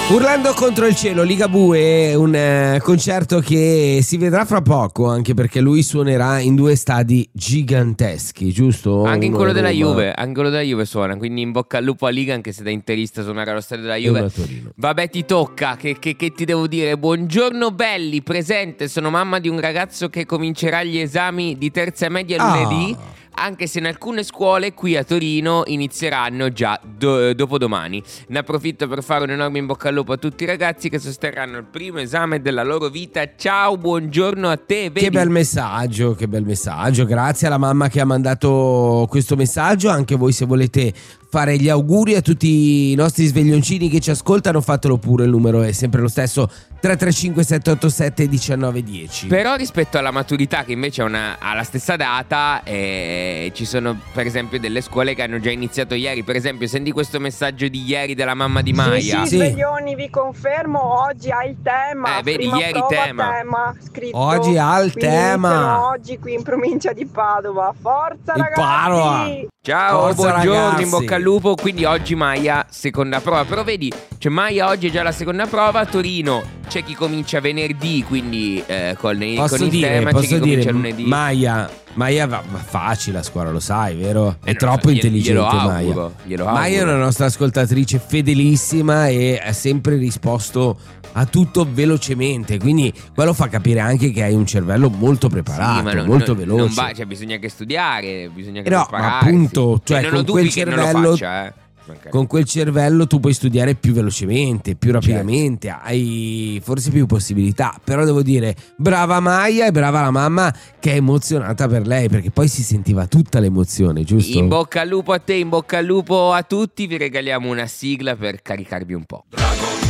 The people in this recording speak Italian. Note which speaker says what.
Speaker 1: Urlando contro il cielo, Ligabue, un concerto che si vedrà fra poco, anche perché lui suonerà in 2 stadi giganteschi, giusto?
Speaker 2: Anche in
Speaker 1: Uno
Speaker 2: quello
Speaker 1: a
Speaker 2: della
Speaker 1: Roma,
Speaker 2: Juve, anche quello della Juve suona, quindi in bocca al lupo a Liga, anche se da interista suonerà allo stadio della
Speaker 1: e uno
Speaker 2: Juve.
Speaker 1: a Torino.
Speaker 2: Vabbè, ti tocca, che ti devo dire? Buongiorno belli, presente, sono mamma di un ragazzo che comincerà gli esami di terza media lunedì. Anche se in alcune scuole qui a Torino inizieranno già dopodomani. Ne approfitto per fare un enorme in bocca al lupo a tutti i ragazzi che sosterranno il primo esame della loro vita. Ciao, buongiorno a te. Vedi?
Speaker 1: Che bel messaggio, grazie alla mamma che ha mandato questo messaggio. Anche voi, se volete fare gli auguri a tutti i nostri sveglioncini che ci ascoltano, fatelo pure, il numero è sempre lo stesso, 335 787 1910.
Speaker 2: Però rispetto alla maturità, che invece ha la stessa data, ci sono per esempio delle scuole che hanno già iniziato ieri. Per esempio, senti questo messaggio di ieri della mamma di Maia.
Speaker 3: Sì, sveglioni, vi confermo, oggi ha il tema.
Speaker 2: Vedi,
Speaker 3: prima
Speaker 2: ieri
Speaker 3: prova
Speaker 2: tema.
Speaker 3: scritto.
Speaker 1: Oggi ha il
Speaker 3: Quindi
Speaker 1: tema.
Speaker 3: iniziano oggi qui in provincia di Padova. Forza
Speaker 1: Il
Speaker 3: ragazzi!
Speaker 1: Padova.
Speaker 2: Ciao,
Speaker 1: Forza,
Speaker 2: buongiorno,
Speaker 1: ragazzi.
Speaker 2: in bocca al lupo. Quindi oggi Maia, seconda prova. Però vedi, cioè Maia oggi è già la seconda prova. A Torino c'è chi comincia venerdì, quindi con il tema, c'è chi comincia lunedì.
Speaker 1: Maia va facile a scuola, lo sai, vero? È troppo intelligente Maia. Maia è una nostra ascoltatrice fedelissima e ha sempre risposto a tutto velocemente, quindi quello fa capire anche che hai un cervello molto preparato,
Speaker 2: sì,
Speaker 1: molto veloce.
Speaker 2: Cioè bisogna che studiare, bisogna che
Speaker 1: no,
Speaker 2: prepararsi.
Speaker 1: ma appunto, cioè
Speaker 2: non
Speaker 1: con
Speaker 2: ho
Speaker 1: quel
Speaker 2: dubbi che non lo
Speaker 1: cervello
Speaker 2: faccia,
Speaker 1: con quel cervello tu puoi studiare più velocemente, più rapidamente, hai forse più possibilità. Però devo dire, brava Maia e brava la mamma che è emozionata per lei, perché poi si sentiva tutta l'emozione, giusto?
Speaker 2: In bocca al lupo a te, in bocca al lupo a tutti. Vi regaliamo una sigla per caricarvi un po'.